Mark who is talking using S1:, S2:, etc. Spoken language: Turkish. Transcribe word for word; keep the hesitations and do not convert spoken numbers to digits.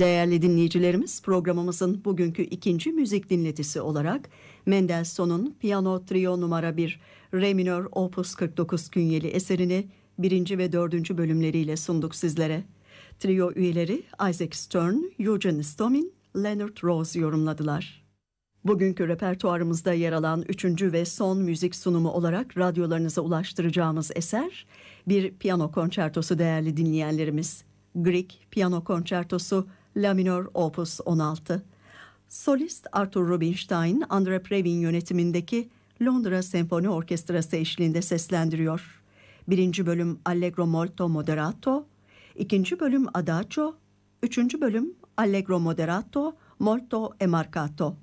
S1: Değerli dinleyicilerimiz, programımızın bugünkü ikinci müzik dinletisi olarak Mendelssohn'un Piyano Trio numara bir Re minör Opus kırk dokuz künyeli eserini birinci ve dördüncü bölümleriyle sunduk sizlere. Trio üyeleri Isaac Stern, Eugene Istomin, Leonard Rose yorumladılar. Bugünkü repertuarımızda yer alan üçüncü ve son müzik sunumu olarak radyolarınıza ulaştıracağımız eser bir piyano konçertosu değerli dinleyenlerimiz. Grieg Piyano Konçertosu La minör Opus on altı. Solist Arthur Rubinstein, Andre Previn yönetimindeki Londra Senfoni Orkestrası eşliğinde seslendiriyor. Birinci bölüm Allegro molto moderato, ikinci bölüm Adagio, üçüncü bölüm Allegro moderato, molto e marcato.